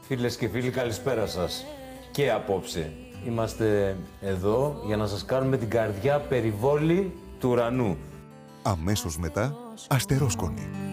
Φίλες και φίλοι, καλησπέρα σας. Και απόψε είμαστε εδώ για να σας κάνουμε την καρδιά περιβόλη του ουρανού. Αμέσως μετά, αστερόσκονη.